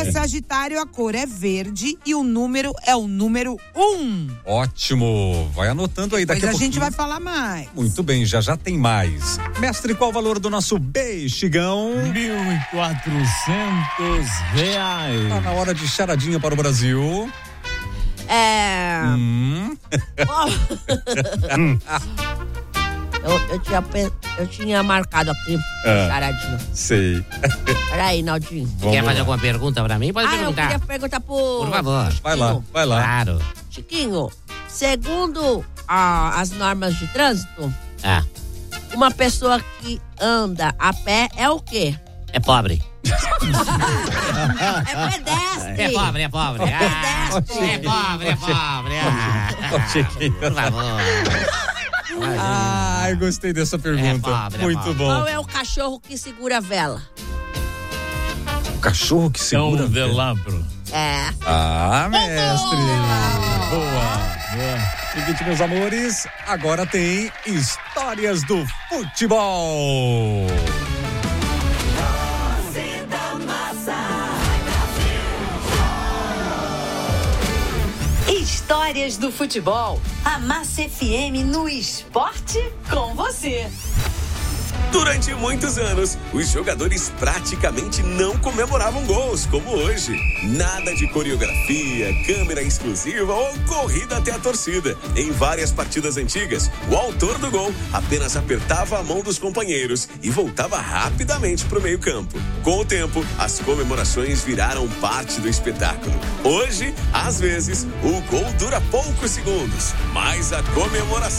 Para Sagitário, a cor é verde e o número é o número 1. Ótimo. Vai anotando aí daqui a pouquinho. A gente vai falar mais. Muito bem, já tem mais. Mestre, qual o valor do nosso bexigão? R$1.400. Tá na hora de charadinha para o Brasil. Eu tinha marcado aqui charadinha. Sei. Peraí, Naldinho. Quer fazer alguma pergunta pra mim? Pode Eu perguntar. queria perguntar por favor. Vai lá. Claro. Chiquinho, segundo as normas de trânsito, uma pessoa que anda a pé é o quê? É pobre. É pedestre. É pobre. É pedestre. É pobre. Por favor. Eu gostei dessa pergunta. Muito bom. Qual é o cachorro que segura a vela? O cachorro que segura um velabro. Mestre. Boa. Seguinte, meus amores, agora tem histórias do futebol. Histórias do futebol. A Massa FM no esporte com você. Durante muitos anos, os jogadores praticamente não comemoravam gols, como hoje. Nada de coreografia, câmera exclusiva ou corrida até a torcida. Em várias partidas antigas, o autor do gol apenas apertava a mão dos companheiros e voltava rapidamente para o meio-campo. Com o tempo, as comemorações viraram parte do espetáculo. Hoje, às vezes, o gol dura poucos segundos, mas a comemoração